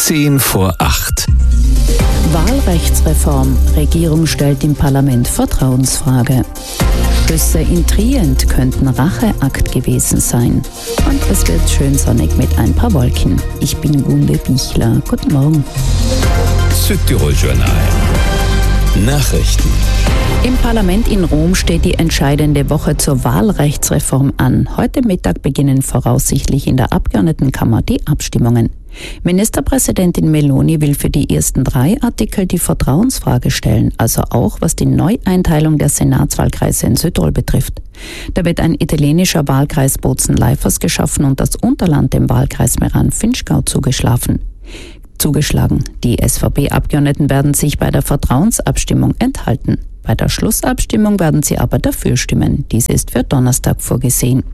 7:10. Wahlrechtsreform. Regierung stellt im Parlament Vertrauensfrage. Schüsse in Trient könnten Racheakt gewesen sein. Und es wird schön sonnig mit ein paar Wolken. Ich bin Gunde Bichler. Guten Morgen. Südtirol Journal. Nachrichten. Im Parlament in Rom steht die entscheidende Woche zur Wahlrechtsreform an. Heute Mittag beginnen voraussichtlich in der Abgeordnetenkammer die Abstimmungen. Ministerpräsidentin Meloni will für die ersten 3 Artikel die Vertrauensfrage stellen, also auch was die Neueinteilung der Senatswahlkreise in Südtirol betrifft. Da wird ein italienischer Wahlkreis Bozen-Leifers geschaffen und das Unterland dem Wahlkreis Meran-Finchgau zugeschlagen. Die SVP-Abgeordneten werden sich bei der Vertrauensabstimmung enthalten. Bei der Schlussabstimmung werden sie aber dafür stimmen. Diese ist für Donnerstag vorgesehen.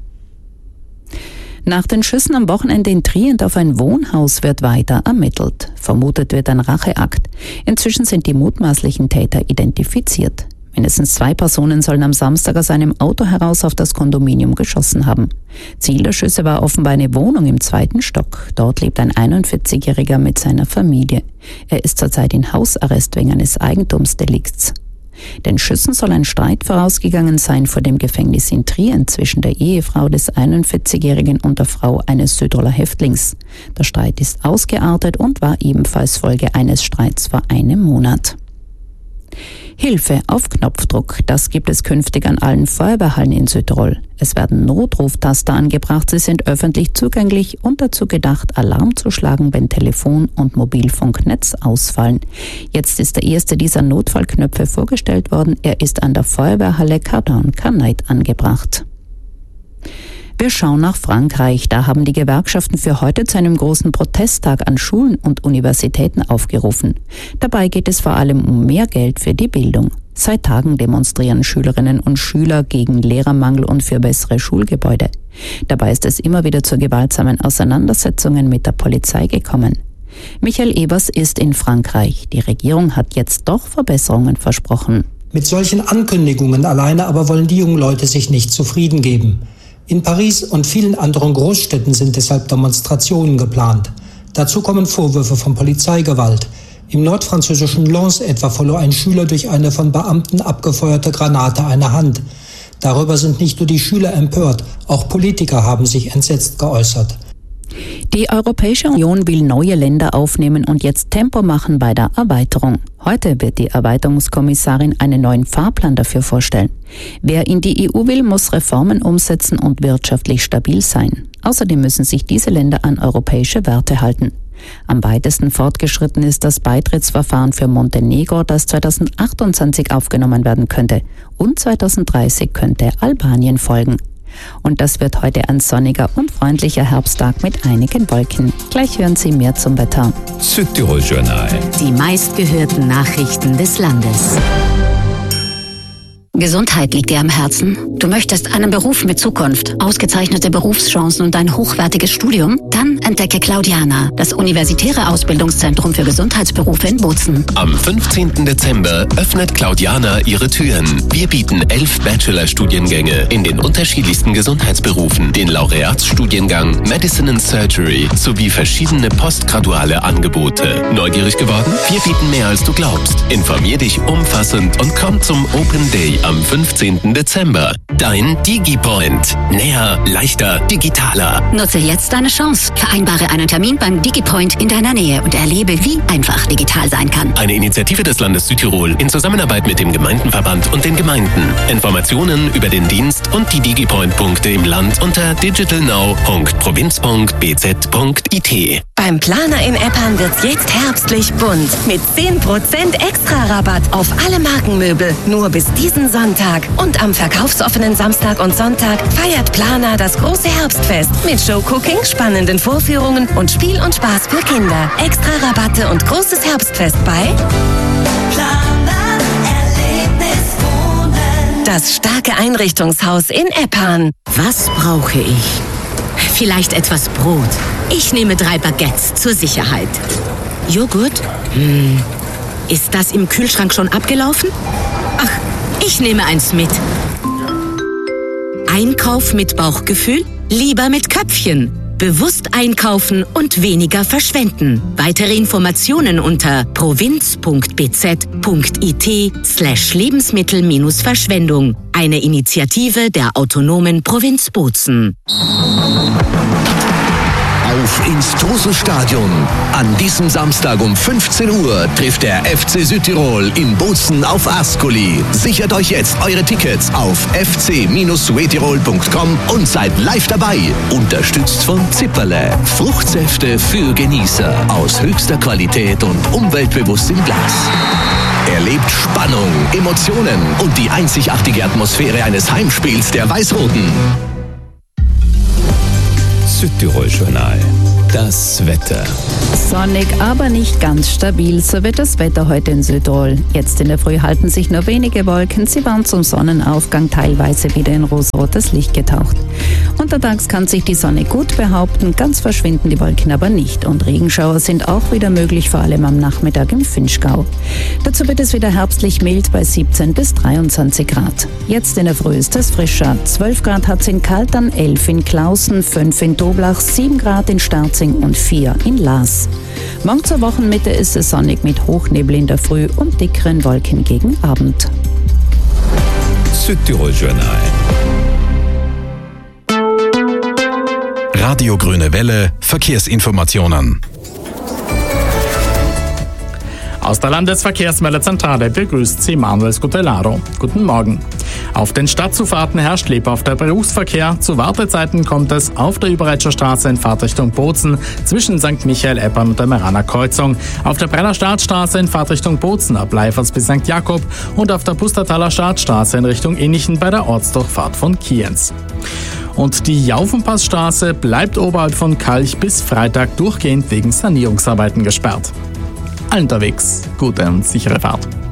Nach den Schüssen am Wochenende in Trient auf ein Wohnhaus wird weiter ermittelt. Vermutet wird ein Racheakt. Inzwischen sind die mutmaßlichen Täter identifiziert. Mindestens 2 Personen sollen am Samstag aus einem Auto heraus auf das Kondominium geschossen haben. Ziel der Schüsse war offenbar eine Wohnung im 2. Stock. Dort lebt ein 41-Jähriger mit seiner Familie. Er ist zurzeit in Hausarrest wegen eines Eigentumsdelikts. Den Schüssen soll ein Streit vorausgegangen sein vor dem Gefängnis in Trient zwischen der Ehefrau des 41-Jährigen und der Frau eines Südtiroler Häftlings. Der Streit ist ausgeartet und war ebenfalls Folge eines Streits vor einem Monat. Hilfe auf Knopfdruck, das gibt es künftig an allen Feuerwehrhallen in Südtirol. Es werden Notruftaster angebracht, sie sind öffentlich zugänglich und dazu gedacht, Alarm zu schlagen, wenn Telefon- und Mobilfunknetz ausfallen. Jetzt ist der erste dieser Notfallknöpfe vorgestellt worden, er ist an der Feuerwehrhalle Cardon-Carnight angebracht. Wir schauen nach Frankreich. Da haben die Gewerkschaften für heute zu einem großen Protesttag an Schulen und Universitäten aufgerufen. Dabei geht es vor allem um mehr Geld für die Bildung. Seit Tagen demonstrieren Schülerinnen und Schüler gegen Lehrermangel und für bessere Schulgebäude. Dabei ist es immer wieder zu gewaltsamen Auseinandersetzungen mit der Polizei gekommen. Michael Evers ist in Frankreich. Die Regierung hat jetzt doch Verbesserungen versprochen. Mit solchen Ankündigungen alleine aber wollen die jungen Leute sich nicht zufrieden geben. In Paris und vielen anderen Großstädten sind deshalb Demonstrationen geplant. Dazu kommen Vorwürfe von Polizeigewalt. Im nordfranzösischen Lens etwa verlor ein Schüler durch eine von Beamten abgefeuerte Granate eine Hand. Darüber sind nicht nur die Schüler empört, auch Politiker haben sich entsetzt geäußert. Die Europäische Union will neue Länder aufnehmen und jetzt Tempo machen bei der Erweiterung. Heute wird die Erweiterungskommissarin einen neuen Fahrplan dafür vorstellen. Wer in die EU will, muss Reformen umsetzen und wirtschaftlich stabil sein. Außerdem müssen sich diese Länder an europäische Werte halten. Am weitesten fortgeschritten ist das Beitrittsverfahren für Montenegro, das 2028 aufgenommen werden könnte. Und 2030 könnte Albanien folgen. Und das wird heute ein sonniger und freundlicher Herbsttag mit einigen Wolken. Gleich hören Sie mehr zum Wetter. Südtirol Journal. Die meistgehörten Nachrichten des Landes. Gesundheit liegt dir am Herzen? Du möchtest einen Beruf mit Zukunft, ausgezeichnete Berufschancen und ein hochwertiges Studium? Dann entdecke Claudiana, das universitäre Ausbildungszentrum für Gesundheitsberufe in Bozen. Am 15. Dezember öffnet Claudiana ihre Türen. Wir bieten 11 Bachelor-Studiengänge in den unterschiedlichsten Gesundheitsberufen, den Laureatsstudiengang Medicine and Surgery sowie verschiedene postgraduale Angebote. Neugierig geworden? Wir bieten mehr als du glaubst. Informier dich umfassend und komm zum Open Day am 15. Dezember. Dein DigiPoint. Näher, leichter, digitaler. Nutze jetzt deine Chance. Vereinbare einen Termin beim DigiPoint in deiner Nähe und erlebe, wie einfach digital sein kann. Eine Initiative des Landes Südtirol in Zusammenarbeit mit dem Gemeindenverband und den Gemeinden. Informationen über den Dienst und die DigiPoint-Punkte im Land unter digitalnow.provinz.bz.it. Beim Planer in Eppan wird's jetzt herbstlich bunt. Mit 10% Extra-Rabatt auf alle Markenmöbel. Nur bis diesen Sonntag. Und am verkaufsoffenen Samstag und Sonntag feiert Planer das große Herbstfest. Mit Showcooking, spannenden Vorführungen und Spiel und Spaß für Kinder. Extra-Rabatte und großes Herbstfest bei Planer Erlebniswohnen. Das starke Einrichtungshaus in Eppan. Was brauche ich? Vielleicht etwas Brot. Ich nehme 3 Baguettes zur Sicherheit. Joghurt? Ist das im Kühlschrank schon abgelaufen? Ach, ich nehme eins mit. Einkauf mit Bauchgefühl? Lieber mit Köpfchen. Bewusst einkaufen und weniger verschwenden. Weitere Informationen unter provinz.bz.it/Lebensmittel-Verschwendung. Eine Initiative der autonomen Provinz Bozen. Auf ins Truselstadion. An diesem Samstag um 15 Uhr trifft der FC Südtirol in Bozen auf Ascoli. Sichert euch jetzt eure Tickets auf fc-suetirol.com und seid live dabei. Unterstützt von Zipperle. Fruchtsäfte für Genießer. Aus höchster Qualität und umweltbewusst im Glas. Erlebt Spannung, Emotionen und die einzigartige Atmosphäre eines Heimspiels der Weiß-Roten. Südtirol-Journal. Das Wetter. Sonnig, aber nicht ganz stabil, so wird das Wetter heute in Südtirol. Jetzt in der Früh halten sich nur wenige Wolken, sie waren zum Sonnenaufgang teilweise wieder in rosrotes Licht getaucht. Untertags kann sich die Sonne gut behaupten, ganz verschwinden die Wolken aber nicht und Regenschauer sind auch wieder möglich, vor allem am Nachmittag im Vinschgau. Dazu wird es wieder herbstlich mild bei 17 bis 23 Grad. Jetzt in der Früh ist es frischer. 12 Grad hat es in Kaltern, 11 in Klausen, 5 in Toblach, 7 Grad in Starzing und 4 in Laas. Morgen zur Wochenmitte ist es sonnig mit Hochnebel in der Früh und dickeren Wolken gegen Abend. Südtirol-Journal. Radio Grüne Welle, Verkehrsinformationen. Aus der Landesverkehrsmeldezentrale begrüßt Sie Manuel Scutellaro. Guten Morgen. Auf den Stadtzufahrten herrscht lebhafter Berufsverkehr. Zu Wartezeiten kommt es auf der Überreitscher Straße in Fahrtrichtung Bozen zwischen St. Michael, Eppern und der Meraner Kreuzung, auf der Brenner Startstraße in Fahrtrichtung Bozen ab Leifers bis St. Jakob und auf der Pustertaler Startstraße in Richtung Innichen bei der Ortsdurchfahrt von Kienz. Und die Jaufenpassstraße bleibt oberhalb von Kalch bis Freitag durchgehend wegen Sanierungsarbeiten gesperrt. Allen unterwegs gute und sichere Fahrt.